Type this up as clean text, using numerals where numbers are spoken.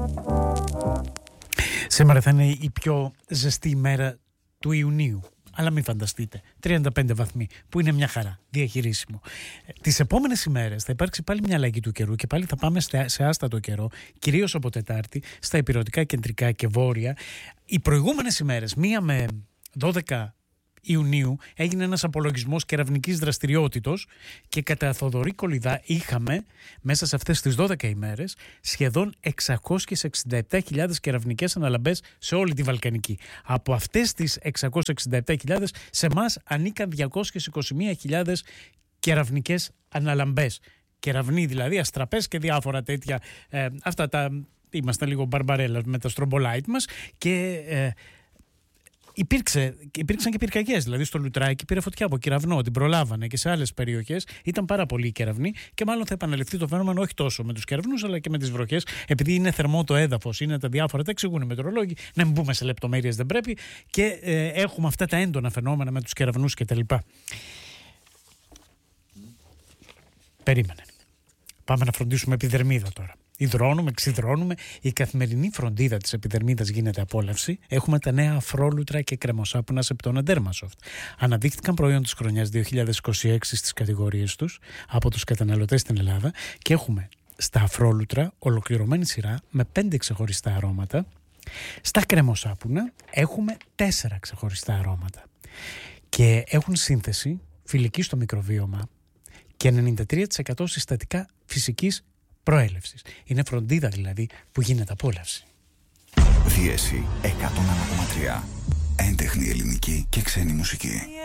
Σήμερα θα είναι η πιο ζεστή ημέρα του Ιουνίου. Αλλά μην φανταστείτε, 35 βαθμοί που είναι μια χαρά, διαχειρίσιμο. Τις επόμενες ημέρες θα υπάρξει πάλι μια αλλαγή του καιρού και πάλι θα πάμε σε άστατο καιρό, κυρίως από Τετάρτη, στα ηπειρωτικά, κεντρικά και βόρεια. Οι προηγούμενες ημέρες, 1 με 12 Ιουνίου, έγινε ένας απολογισμός κεραυνικής δραστηριότητος και κατά Θοδωρή Κολιδά είχαμε μέσα σε αυτές τις 12 ημέρες σχεδόν 667.000 κεραυνικές αναλαμπές σε όλη τη Βαλκανική. Από αυτές τις 667.000 σε εμάς ανήκαν 221.000 κεραυνικές αναλαμπές. Κεραυνοί δηλαδή, αστραπές και διάφορα τέτοια. Αυτά τα είμαστε λίγο μπαρμπαρέλα με τα στρομπολάιτ μας και... Υπήρξαν και πυρκαγιές, δηλαδή στο Λουτράκι πήρε φωτιά από κεραυνό, την προλάβανε και σε άλλες περιοχές. Ήταν πάρα πολλοί κεραυνοί και μάλλον θα επαναληφθεί το φαινόμενο όχι τόσο με τους κεραυνούς αλλά και με τις βροχές. Επειδή είναι θερμό το έδαφος, είναι τα διάφορα, τα εξηγούν οι μετεωρολόγοι, να μην μπούμε σε λεπτομέρειες, δεν πρέπει. Και έχουμε αυτά τα έντονα φαινόμενα με τους κεραυνούς κτλ. Περίμενε. Πάμε να φροντίσουμε επιδερμίδα τώρα. Υδρώνουμε, ξυδρώνουμε. Η καθημερινή φροντίδα της επιδερμίδας γίνεται απόλαυση. Έχουμε τα νέα αφρόλουτρα και κρεμοσάπουνα Septona Dermasoft. Αναδείχθηκαν προϊόν της χρονιάς 2026 στις κατηγορίες τους από τους καταναλωτές στην Ελλάδα και έχουμε στα αφρόλουτρα ολοκληρωμένη σειρά με 5 ξεχωριστά αρώματα. Στα κρεμοσάπουνα έχουμε 4 ξεχωριστά αρώματα και έχουν σύνθεση φιλική στο μικροβίωμα και 93% συστατικά φυσικής προέλευσης. Είναι φροντίδα δηλαδή που γίνεται απόλαυση. Δίεση 101,3. Έντεχνη ελληνική και ξένη μουσική.